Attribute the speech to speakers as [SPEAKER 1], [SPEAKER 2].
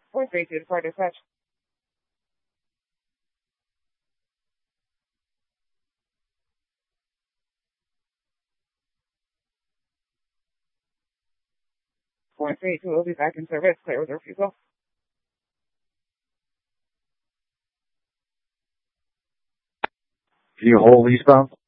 [SPEAKER 1] 432 for dispatch. 432 will be back in service. Clear with refusal.
[SPEAKER 2] Can you hold eastbound?